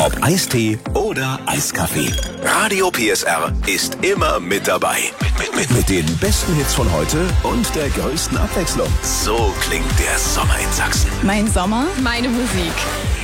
Ob Eistee oder Eiskaffee. Radio PSR ist immer mit dabei. Mit den besten Hits von heute und der größten Abwechslung. So klingt der Sommer in Sachsen. Mein Sommer, meine Musik.